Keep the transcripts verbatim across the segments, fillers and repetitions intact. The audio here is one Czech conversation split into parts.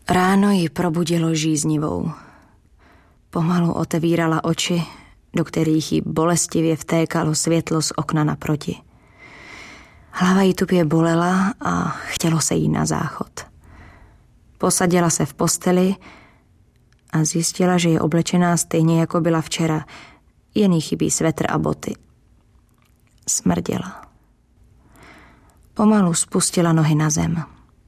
Ráno ji probudilo žíznivou. Pomalu otevírala oči, do kterých jí bolestivě vtékalo světlo z okna naproti. Hlava jí tupě bolela a chtělo se jí na záchod. Posadila se v posteli a zjistila, že je oblečená stejně, jako byla včera, jen jí chybí svetr a boty. Smrděla. Pomalu spustila nohy na zem.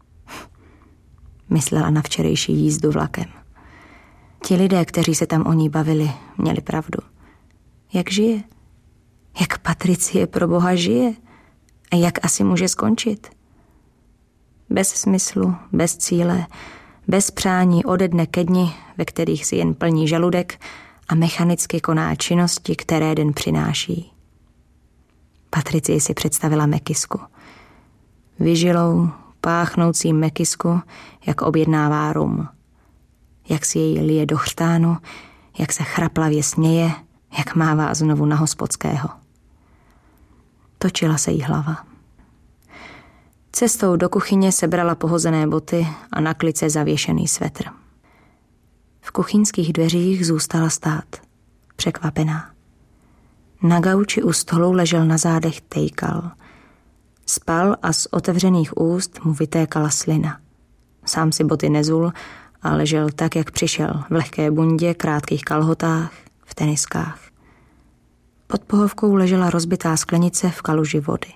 Myslela na včerejší jízdu vlakem. Ti lidé, kteří se tam o ní bavili, měli pravdu. Jak žije? Jak Patricie pro Boha žije? A jak asi může skončit? Bez smyslu, bez cíle, bez přání ode dne ke dni, ve kterých si jen plní žaludek a mechanicky koná činnosti, které den přináší. Patricie si představila Mekisku. Vyžilou, páchnoucí Mekisku, jak objednává rum. Jak si jej lije do chřtánu, jak se chraplavě směje, jak mává znovu na hospodského. Točila se jí hlava. Cestou do kuchyně sebrala pohozené boty a na klice zavěšený svetr. V kuchyňských dveřích zůstala stát, překvapená. Na gauči u stolu ležel na zádech Tejkal. Spal a z otevřených úst mu vytékala slina. Sám si boty nezul a ležel tak, jak přišel, v lehké bundě, krátkých kalhotách, v teniskách. Pod pohovkou ležela rozbitá sklenice v kaluži vody.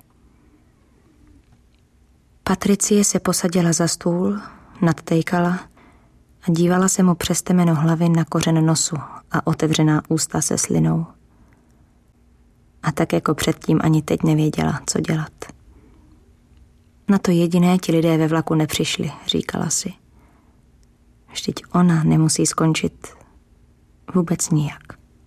Patricie se posadila za stůl, nad Tejkala a dívala se mu přes temeno hlavy na kořen nosu a otevřená ústa se slinou. A tak jako předtím ani teď nevěděla, co dělat. Na to jediné ti lidé ve vlaku nepřišli, říkala si. Vždyť ona nemusí skončit vůbec nijak.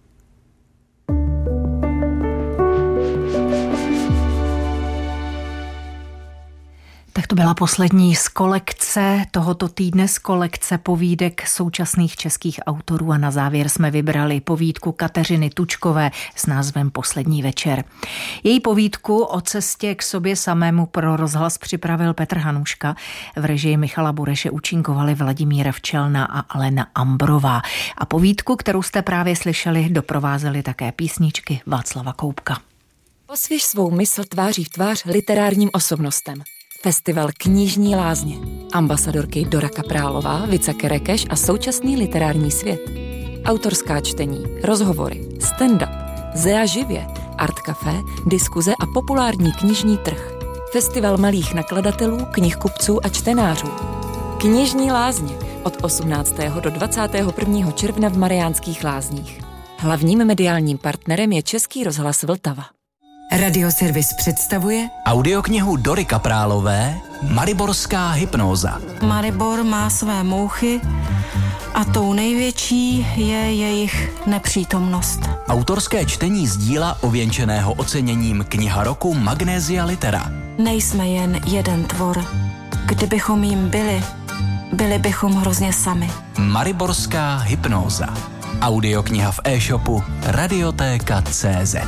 Tak to byla poslední z kolekce tohoto týdne, z kolekce povídek současných českých autorů a na závěr jsme vybrali povídku Kateřiny Tučkové s názvem Poslední večer. Její povídku o cestě k sobě samému pro rozhlas připravil Petr Hanuška. V režii Michala Bureše účinkovali Vladimíra Včelna a Alena Ambrová. A povídku, kterou jste právě slyšeli, doprovázely také písničky Václava Koubka. Osvěž svou mysl tváří v tvář literárním osobnostem. Festival Knižní lázně. Ambasadorky Dora Kaprálová, Vica Kerekeš a současný literární svět. Autorská čtení, rozhovory, stand-up, Zea živě, art café, diskuze a populární knižní trh. Festival malých nakladatelů, knihkupců a čtenářů. Knižní lázně od osmnáctého do dvacátého prvního června v Mariánských Lázních. Hlavním mediálním partnerem je Český rozhlas Vltava. Radioservis představuje audioknihu Dory Kaprálové Mariborská hypnóza. Maribor má své mouchy a tou největší je jejich nepřítomnost. Autorské čtení z díla ověnčeného oceněním Kniha roku Magnesia Litera. Nejsme jen jeden tvor. Kdybychom jim byli, byli bychom hrozně sami. Mariborská hypnóza. Audiokniha v e-shopu radiotéka tečka cé zet.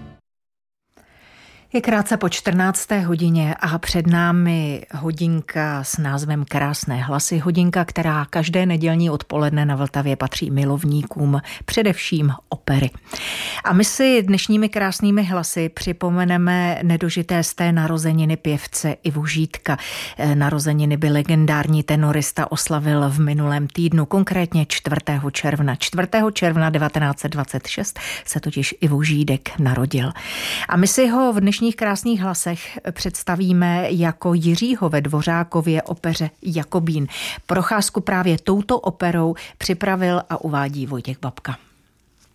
Je krátce po čtrnácté hodině a před námi hodinka s názvem Krásné hlasy. Hodinka, která každé nedělní odpoledne na Vltavě patří milovníkům, především opery. A my si dnešními krásnými hlasy připomeneme nedožité z té narozeniny pěvce Ivu Žídka. Narozeniny by legendární tenorista oslavil v minulém týdnu, konkrétně čtvrtého června. čtvrtého června devatenáct set dvacet šest se totiž Ivo Žídek narodil. A my si ho v dnešní dnešních krásných hlasech představíme jako Jiřího ve Dvořákově opeře Jakobín. Procházku právě touto operou připravil a uvádí Vojtěch Babka.